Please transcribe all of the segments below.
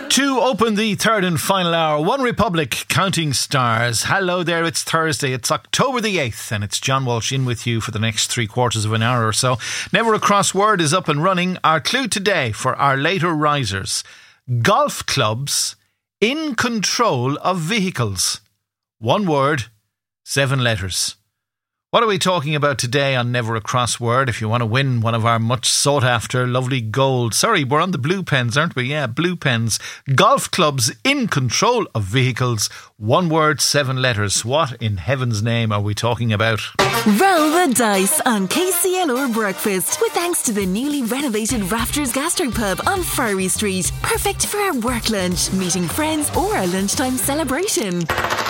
To open the third and final hour, One Republic, Counting Stars. Hello there, it's Thursday, it's October the 8th, and it's John Walsh in with you for the next 3/4 of an hour or so. Never a Crossword is up and running. Our clue today for our later risers: golf clubs in control of vehicles. One word, 7 letters. What are we talking about today on Never a Crossword? If you want to win one of our much sought after lovely gold. Sorry, we're on the blue pens, aren't we? Yeah, blue pens. Golf clubs in control of vehicles. One word, 7 letters. What in heaven's name are we talking about? Roll the dice on KCLR Breakfast with thanks to the newly renovated Rafters Gastropub on Furry Street. Perfect for a work lunch, meeting friends or a lunchtime celebration.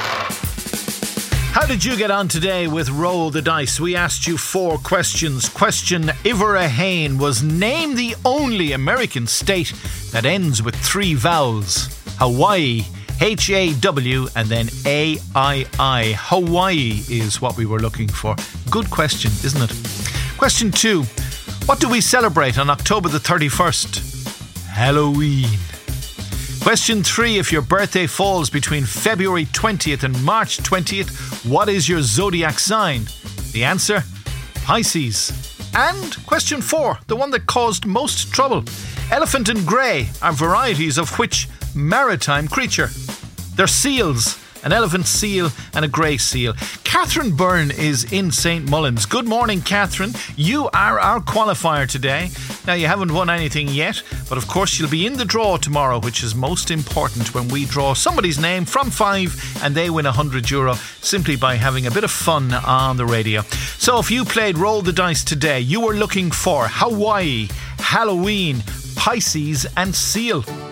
How did you get on today with Roll the Dice? We asked you 4 questions. Question Iverahane was: name the only American state that ends with 3 vowels. Hawaii, H-A-W, and then A-I-I. Hawaii is what we were looking for. Good question, isn't it? Question 2. What do we celebrate on October the 31st? Halloween. Question 3. If your birthday falls between February 20th and March 20th, what is your zodiac sign? The answer? Pisces. And question 4, the one that caused most trouble. Elephant and grey are varieties of which maritime creature? They're seals. An elephant seal and a grey seal. Catherine Byrne is in St. Mullins. Good morning, Catherine. You are our qualifier today. Now, you haven't won anything yet, but of course you'll be in the draw tomorrow, which is most important when we draw somebody's name from 5 and they win €100 simply by having a bit of fun on the radio. So if you played Roll the Dice today, you were looking for Hawaii, Halloween, Pisces and seal.